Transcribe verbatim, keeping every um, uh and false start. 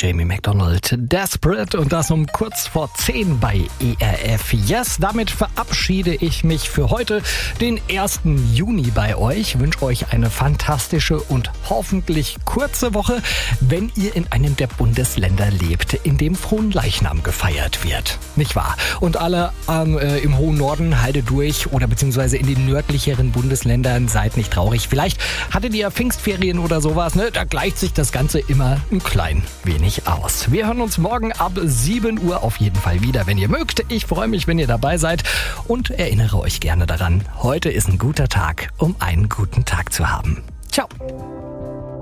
Jamie McDonald, Desperate, und das um kurz vor zehn bei E R F. Yes, damit verabschiede ich mich für heute, den ersten Juni bei euch. Wünsche euch eine fantastische und hoffentlich kurze Woche, wenn ihr in einem der Bundesländer lebt, in dem Fronleichnam gefeiert wird. Nicht wahr? Und alle ähm, äh, im hohen Norden, haltet durch, oder beziehungsweise in den nördlicheren Bundesländern, seid nicht traurig. Vielleicht hattet ihr Pfingstferien oder sowas, ne? Da gleicht sich das Ganze immer ein klein wenig aus. Wir hören uns morgen ab sieben Uhr auf jeden Fall wieder, wenn ihr mögt. Ich freue mich, wenn ihr dabei seid und erinnere euch gerne daran, heute ist ein guter Tag, um einen guten Tag zu haben. Ciao.